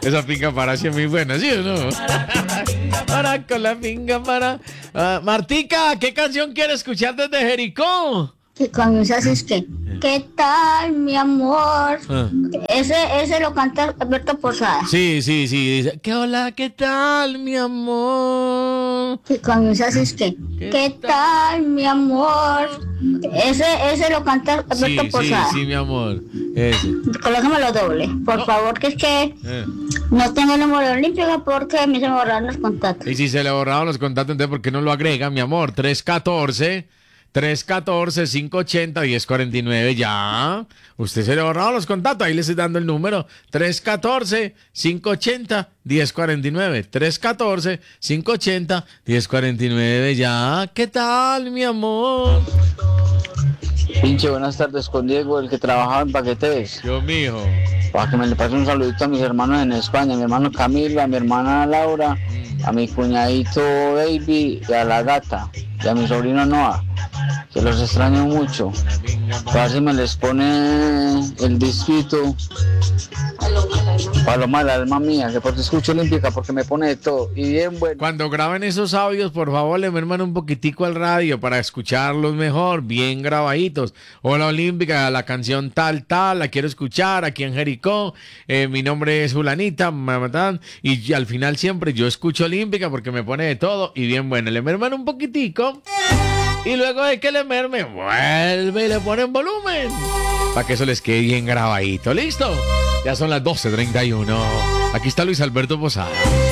Esa pinga para sí es muy buena, ¿sí o no? Para con la pinga para. Martica, ¿qué canción quieres escuchar desde Jericó? Que comienza así es que, ¿qué tal, mi amor? Ah. Ese lo canta Alberto Posada. Sí, dice, ¿qué hola, qué tal, mi amor? Que comienza así es que, ¿qué tal, mi amor? Ese lo canta Alberto Posada. Sí, mi amor. Ese. Colócamelo doble, por favor, que es que no tengo el número olímpico porque a mí se me borraron los contactos. Y si se le borraron los contactos, entonces ¿por qué no lo agrega, mi amor? 314-580-1049, ya. Usted se le borraron los contactos, ahí le estoy dando el número. 314-580-1049. 314-580-1049, ya. ¿Qué tal, mi amor? Pinche, buenas tardes, con Diego, el que trabajaba en paquetes. Dios mío. Para que me le pase un saludito a mis hermanos en España, a mi hermano Camilo, a mi hermana Laura, a mi cuñadito Baby y a la gata, y a mi sobrino Noah, que los extraño mucho. Para ver si me les pone el distrito Paloma del alma mía, que porque escucho Olímpica, porque me pone de todo, y bien bueno. Cuando graben esos audios, por favor, le merman un poquitico al radio para escucharlos mejor, bien grabaditos. Hola Olímpica, la canción tal, la quiero escuchar aquí en Jericó. Mi nombre es Julanita, mamatán, y al final siempre yo escucho Olímpica porque me pone de todo y bien bueno. Le merman un poquitico y luego de que le merme, vuelve y le ponen volumen para que eso les quede bien grabadito. ¿Listo? Ya son las 12:31. Aquí está Luis Alberto Posada.